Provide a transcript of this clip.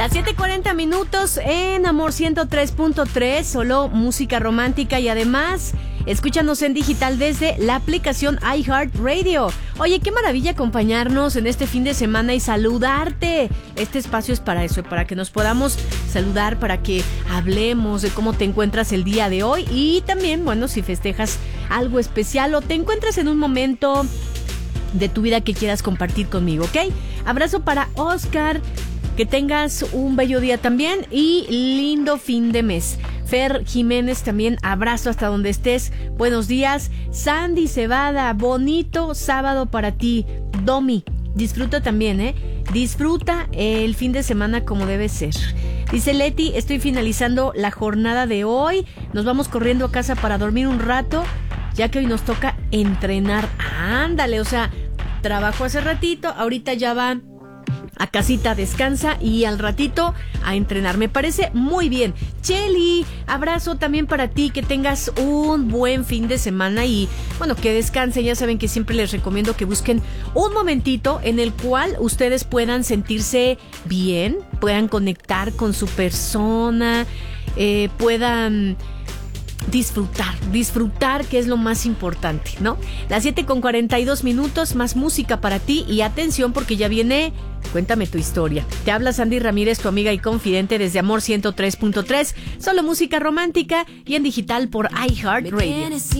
Las 7:40 minutos en Amor 103.3, solo música romántica y además escúchanos en digital desde la aplicación iHeartRadio. Oye, qué maravilla acompañarnos en este fin de semana y saludarte. Este espacio es para eso, para que nos podamos saludar, para que hablemos de cómo te encuentras el día de hoy y también, bueno, si festejas algo especial o te encuentras en un momento de tu vida que quieras compartir conmigo, ¿ok? Abrazo para Oscar. Que tengas un bello día también y lindo fin de mes. Fer Jiménez también, abrazo hasta donde estés. Buenos días. Sandy Cebada, bonito sábado para ti. Domi, disfruta también, Disfruta el fin de semana como debe ser. Dice Leti, estoy finalizando la jornada de hoy. Nos vamos corriendo a casa para dormir un rato, ya que hoy nos toca entrenar. Ándale, o sea, trabajo hace ratito, ahorita ya van a casita, descansa y al ratito a entrenar. Me parece muy bien. Cheli, abrazo también para ti, que tengas un buen fin de semana y bueno, que descansen. Ya saben que siempre les recomiendo que busquen un momentito en el cual ustedes puedan sentirse bien, puedan conectar con su persona, puedan disfrutar, que es lo más importante, ¿no? Las 7:42 minutos, más música para ti y atención porque ya viene Cuéntame tu historia. Te habla Sandy Ramírez, tu amiga y confidente desde Amor 103.3, solo música romántica y en digital por iHeartRadio.